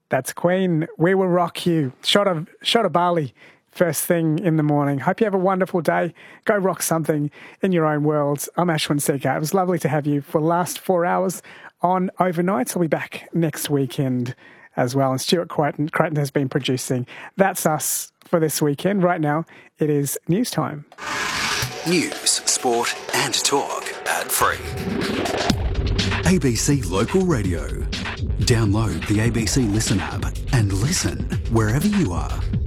That's Queen. We will rock you. Shot of barley first thing in the morning. Hope you have a wonderful day. Go rock something in your own world. I'm Ashwin Seeker. It was lovely to have you for the last 4 hours on Overnights. I'll be back next weekend as well. And Stuart Crichton has been producing. That's us for this weekend. Right now, it is news time. News, sport and talk. Ad-free. ABC Local Radio. Download the ABC Listen app and listen wherever you are.